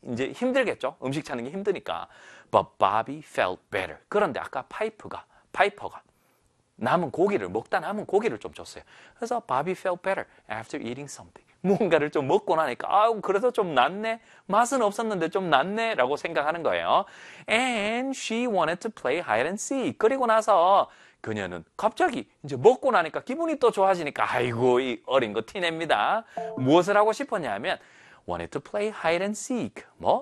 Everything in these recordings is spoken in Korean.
이제 힘들겠죠. 음식 찾는 게 힘드니까. But Bobby felt better. 그런데 아까 파이퍼가 먹다 남은 고기를 좀 줬어요. 그래서 Bobby felt better after eating something. 무언가를 좀 먹고 나니까 그래도 좀 낫네. 맛은 없었는데 좀 낫네 라고 생각하는 거예요. And she wanted to play hide and seek. 그리고 나서 그녀는 갑자기 이제 먹고 나니까 기분이 또 좋아지니까 아이고 이 어린 거 티냅니다. 무엇을 하고 싶었냐면 wanted to play hide and seek.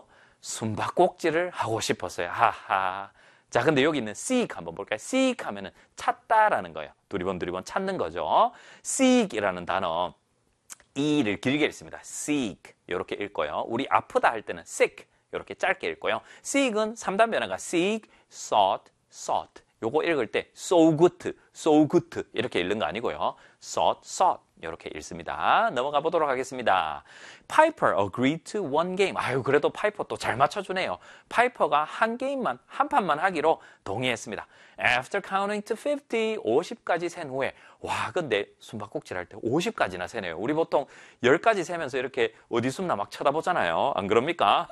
숨바꼭질을 하고 싶었어요. 하하. 자, 근데 여기 있는 seek 한번 볼까요? seek 하면은 찾다라는 거예요. 두리번 찾는 거죠. seek이라는 단어 e를 길게 읽습니다. seek 이렇게 읽고요. 우리 아프다 할 때는 sick 이렇게 짧게 읽고요. seek은 3단 변화가 seek, sought. 요거 읽을 때 so good 이렇게 읽는 거 아니고요. sought 이렇게 읽습니다. 넘어가 보도록 하겠습니다. Piper agreed to one game. 그래도 파이퍼 또 잘 맞춰주네요. 파이퍼가 한 판만 하기로 동의했습니다. After counting to 50까지 센 후에 근데 숨바꼭질 할 때 50까지나 세네요. 우리 보통 10까지 세면서 이렇게 어디 숨나 막 쳐다보잖아요. 안 그럽니까?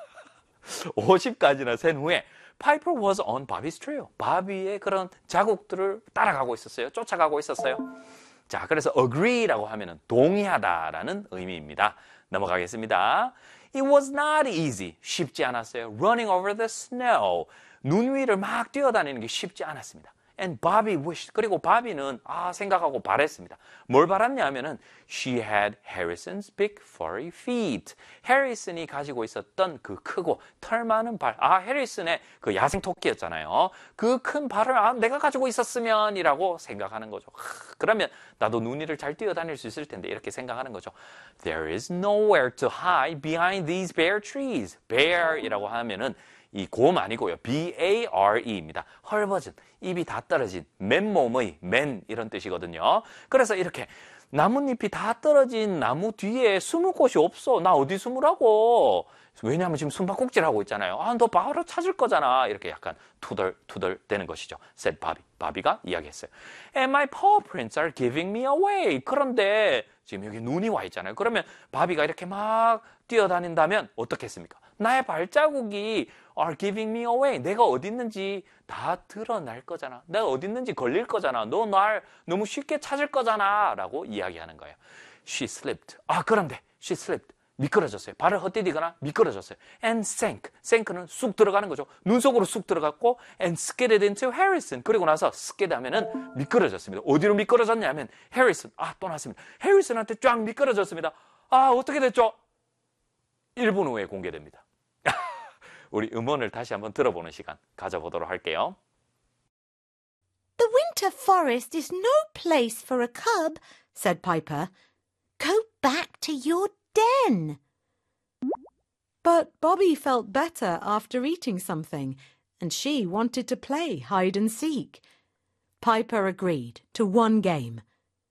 50까지나 센 후에 Piper was on Bobby's trail. 바비의 그런 자국들을 따라가고 있었어요. 쫓아가고 있었어요. 자, 그래서 agree라고 하면은 동의하다라는 의미입니다. 넘어가겠습니다. It was not easy. 쉽지 않았어요. Running over the snow. 눈 위를 막 뛰어다니는 게 쉽지 않았습니다. And Bobby wished. 그리고 바비는 생각하고 바랬습니다. 뭘 바랐냐 하면은 she had Harrison's big furry feet. 해리슨이 가지고 있었던 그 크고 털 많은 발. 해리슨의 그 야생 토끼였잖아요. 그 큰 발을 내가 가지고 있었으면이라고 생각하는 거죠. 그러면 나도 눈 위를 잘 뛰어다닐 수 있을 텐데 이렇게 생각하는 거죠. There is nowhere to hide behind these bare trees. Bare이라고 하면은 이 곰 아니고요. B-A-R-E입니다. 헐벗은, 입이 다 떨어진, 맨몸의, 맨 이런 뜻이거든요. 그래서 이렇게 나뭇잎이 다 떨어진 나무 뒤에 숨을 곳이 없어. 나 어디 숨으라고? 왜냐하면 지금 숨바꼭질 하고 있잖아요. 너 바로 찾을 거잖아. 이렇게 약간 투덜투덜 되는 것이죠. said Bobby. 바비가 이야기했어요. And my paw prints are giving me away. 그런데 지금 여기 눈이 와 있잖아요. 그러면 바비가 이렇게 막 뛰어다닌다면 어떻겠습니까? 나의 발자국이 are giving me away. 내가 어디 있는지 다 드러날 거잖아. 내가 어디 있는지 걸릴 거잖아. 너 날 너무 쉽게 찾을 거잖아. 라고 이야기하는 거예요. She slipped. 그런데 she slipped. 미끄러졌어요. 발을 헛디디거나 미끄러졌어요. And sank. sank는 쑥 들어가는 거죠. 눈 속으로 쑥 들어갔고 and skidded into Harrison. 그리고 나서 skid 하면은 미끄러졌습니다. 어디로 미끄러졌냐면 Harrison. 또 났습니다. Harrison한테 쫙 미끄러졌습니다. 어떻게 됐죠? 1분 후에 공개됩니다. 우리 음원을 다시 한번 들어보는 시간 가져보도록 할게요. The winter forest is no place for a cub, said Piper. Go back to your den. But Bobby felt better after eating something, and she wanted to play hide and seek. Piper agreed to one game.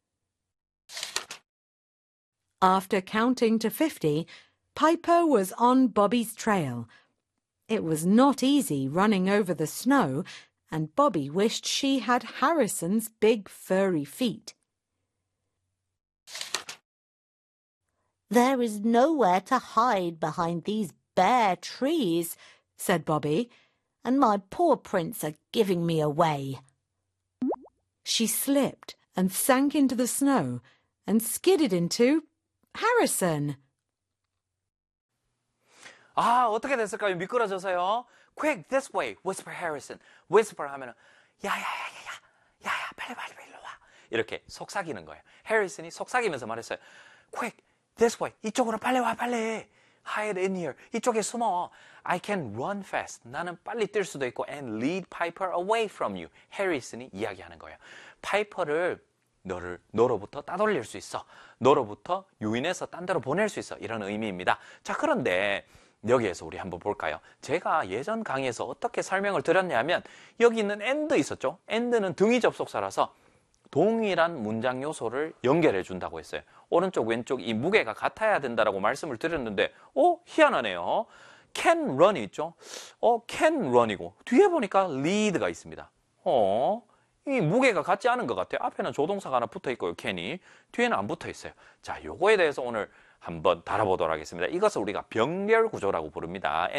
After counting to 50, Piper was on Bobby's trail. It was not easy running over the snow, and Bobby wished she had Harrison's big furry feet. There is nowhere to hide behind these bare trees, said Bobby, and my paw prints are giving me away. She slipped and sank into the snow and skidded into Harrison. 어떻게 됐을까요? 미끄러져서요. Quick, this way, whisper Harrison. whisper 하면은 야야, 빨리 일로 와. 이렇게 속삭이는 거예요. 해리슨이 속삭이면서 말했어요. Quick, this way, 이쪽으로 빨리 와, 빨리. Hide in here, 이쪽에 숨어. I can run fast. 나는 빨리 뛸 수도 있고 and lead Piper away from you. 해리슨이 이야기하는 거예요. 파이퍼를 너로부터 따돌릴 수 있어. 너로부터 유인해서 딴 데로 보낼 수 있어. 이런 의미입니다. 자, 그런데 여기에서 우리 한번 볼까요? 제가 예전 강의에서 어떻게 설명을 드렸냐면 여기 있는 and 있었죠? and는 등위 접속사라서 동일한 문장 요소를 연결해 준다고 했어요. 오른쪽 왼쪽 이 무게가 같아야 된다라고 말씀을 드렸는데 희한하네요. can run이 있죠? can run이고 뒤에 보니까 lead가 있습니다. 이 무게가 같지 않은 것 같아요. 앞에는 조동사가 하나 붙어 있고요. can이 뒤에는 안 붙어 있어요. 자, 요거에 대해서 오늘 한번 다뤄보도록 하겠습니다. 이것을 우리가 병렬 구조라고 부릅니다.